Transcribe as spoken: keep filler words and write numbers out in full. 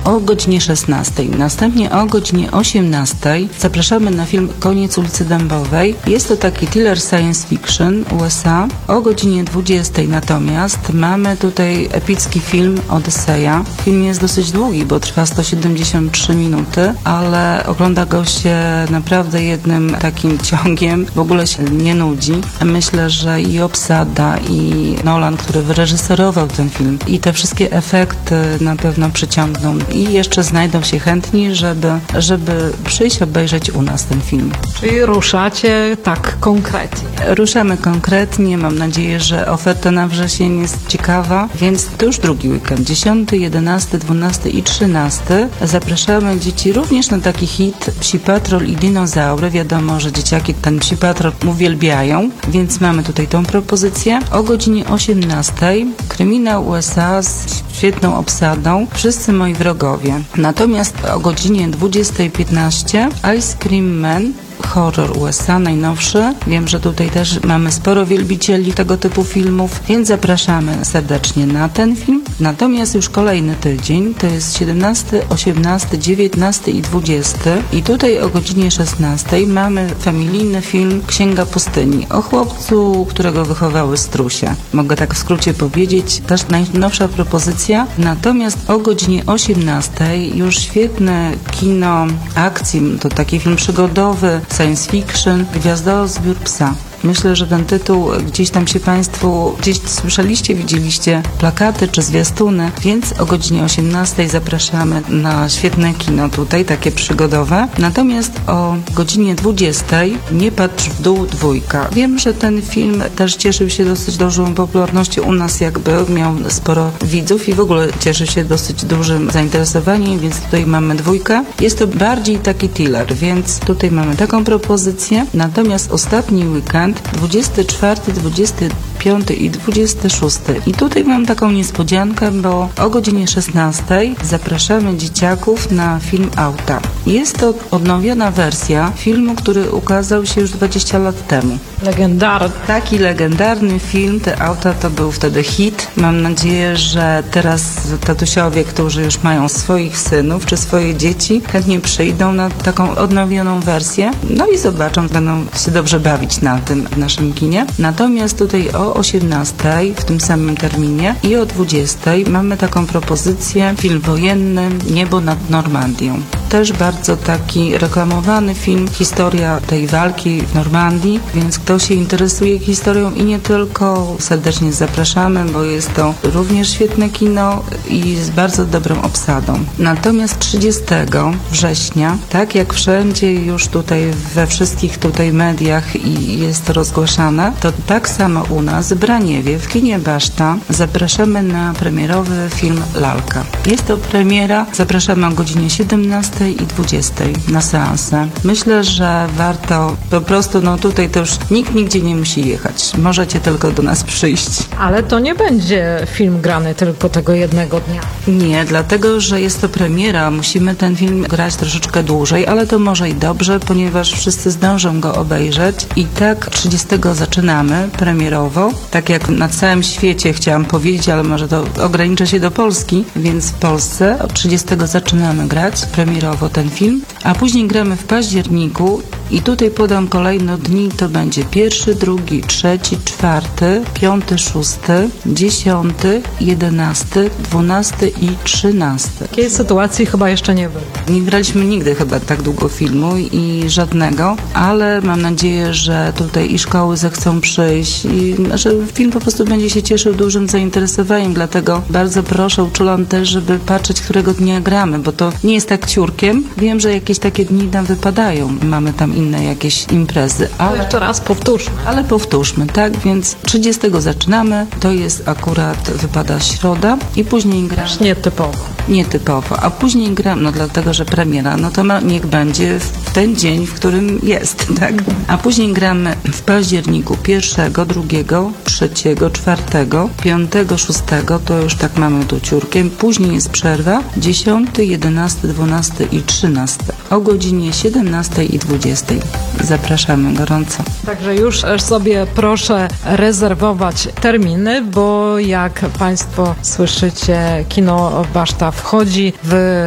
o godzinie szesnastej. Następnie o godzinie osiemnastej zapraszamy na film Koniec ulicy Dębowej. Jest to taki thriller science fiction U S A. O godzinie dwudziestej natomiast mamy tutaj epicki film Odyseja. Film jest dosyć długi, bo trwa sto siedemdziesiąt trzy minuty, ale ogląda go się naprawdę jednym takim ciągiem. W ogóle się nie nudzi. Myślę, że i obsada, i Nolan, który wyreżyserował ten film, i te wszystkie efekty na pewno przyciągną i jeszcze znajdą się chętni, żeby, żeby przyjść obejrzeć u nas ten film. Czyli ruszacie tak konkretnie. Ruszamy konkretnie. Mam nadzieję, że oferta na wrzesień jest ciekawa, więc to już drugi weekend. dziesiąty, jedenasty, dwunasty i trzynasty. Zapraszamy dzieci również na taki hit Psi Patrol i dinozaury. Wiadomo, że dzieciaki ten Psi Patrol uwielbiają, więc mamy tutaj tą propozycję. O godzinie osiemnastej kryminał U S A z świetną obsadą Wszyscy moi wrogowie. Natomiast o godzinie dwudziestej piętnaście Ice Cream Man, horror U S A, najnowszy. Wiem, że tutaj też mamy sporo wielbicieli tego typu filmów, więc zapraszamy serdecznie na ten film. Natomiast już kolejny tydzień to jest siedemnasty, osiemnasty, dziewiętnasty i dwudziesty. I tutaj o godzinie szesnastej mamy familijny film Księga Pustyni o chłopcu, którego wychowały strusie. Mogę tak w skrócie powiedzieć, też najnowsza propozycja. Natomiast o godzinie osiemnastej już świetne kino akcji, to taki film przygodowy, science fiction, Gwiazdozbiór psa. Myślę, że ten tytuł gdzieś tam się Państwo gdzieś słyszeliście, widzieliście plakaty czy zwiastuny, więc o godzinie osiemnastej zapraszamy na świetne kino tutaj, takie przygodowe. Natomiast o godzinie dwudziestej Nie patrz w dół dwójka. Wiem, że ten film też cieszył się dosyć dużą popularnością u nas, jakby miał sporo widzów i w ogóle cieszy się dosyć dużym zainteresowaniem, więc tutaj mamy dwójkę. Jest to bardziej taki thriller, więc tutaj mamy taką propozycję. Natomiast ostatni weekend dwudziesty czwarty, dwudziesty piąty i dwudziesty szósty. I tutaj mam taką niespodziankę, bo o godzinie szesnastej zapraszamy dzieciaków na film Auta. Jest to odnowiona wersja filmu, który ukazał się już dwadzieścia lat temu. Legendarny. Taki legendarny film, te Auta to był wtedy hit. Mam nadzieję, że teraz tatusiowie, którzy już mają swoich synów czy swoje dzieci, chętnie przyjdą na taką odnowioną wersję. No i zobaczą, będą się dobrze bawić na tym w naszym kinie. Natomiast tutaj o osiemnastej w tym samym terminie i o dwudziestej mamy taką propozycję, film wojenny Niebo nad Normandią. Też bardzo taki reklamowany film, historia tej walki w Normandii, więc kto się interesuje historią i nie tylko, serdecznie zapraszamy, bo jest to również świetne kino i z bardzo dobrą obsadą. Natomiast trzydziestego września, tak jak wszędzie już tutaj we wszystkich tutaj mediach i jest to rozgłaszane, to tak samo u nas w Braniewie, w kinie Baszta zapraszamy na premierowy film Lalka. Jest to premiera, zapraszamy o godzinie siedemnastej i dwudziestej na seansę. Myślę, że warto po prostu, no tutaj to już nikt nigdzie nie musi jechać. Możecie tylko do nas przyjść. Ale to nie będzie film grany tylko tego jednego dnia. Nie, dlatego, że jest to premiera. Musimy ten film grać troszeczkę dłużej, ale to może i dobrze, ponieważ wszyscy zdążą go obejrzeć. I tak trzydziestego zaczynamy premierowo. Tak jak na całym świecie chciałam powiedzieć, ale może to ograniczę się do Polski, więc w Polsce od trzydziestego zaczynamy grać premierowo ten film, a później gramy w październiku i tutaj podam kolejne dni, to będzie pierwszy, drugi, trzeci, czwarty, piąty, szósty, dziesiąty, jedenasty, dwunasty i trzynasty. Takiej sytuacji chyba jeszcze nie było. Nie graliśmy nigdy chyba tak długo filmu i żadnego, ale mam nadzieję, że tutaj i szkoły zechcą przyjść i że film po prostu będzie się cieszył dużym zainteresowaniem, dlatego bardzo proszę, uczulam też, żeby patrzeć, którego dnia gramy, bo to nie jest tak ciurkiem. Wiem, że jakieś takie dni nam wypadają. Mamy tam inne jakieś imprezy, ale... Jeszcze raz powtórzmy. Ale powtórzmy, tak? Więc trzydziestego zaczynamy, to jest akurat, wypada środa i później gramy... Nietypowo. Nietypowo, a później gramy, no dlatego, że premiera, no to ma, niech będzie w ten dzień, w którym jest, tak? A później gramy w październiku pierwszego, drugiego, trzeciego, czwartego, piątego, szóstego, to już tak mamy tu ciurkiem. Później jest przerwa, dziesiąty, jedenasty, dwunasty i trzynasty. O godzinie siedemnastej i dwudziestej. Zapraszamy gorąco. Także już sobie proszę rezerwować terminy, bo jak Państwo słyszycie, kino Baszta wchodzi w